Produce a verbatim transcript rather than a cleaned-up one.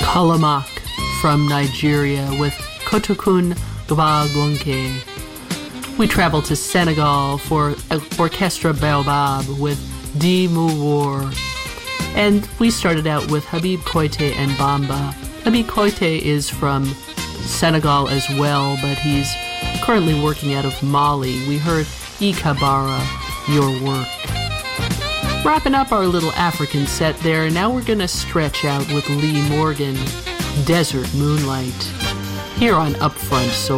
Kalamak from Nigeria with Kotokun Gbagonke. We traveled to Senegal for Orchestra Baobab with Di Mouwar. And we started out with Habib Koité and Bamba. Habib Koité is from Senegal as well, but he's currently working out of Mali. We heard Ikabara, Your Work. Wrapping up our little African set there, now we're going to stretch out with Lee Morgan, Desert Moonlight, here on Upfront Soul.